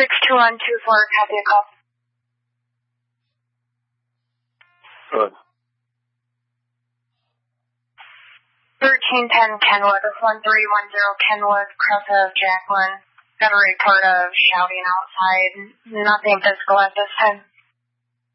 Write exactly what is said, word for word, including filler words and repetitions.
six two one two four, copy a call. Good. thirteen ten Kenwood, one three one zero Kenwood, cross of Jacqueline. Got a report of shouting outside. Nothing physical at this time.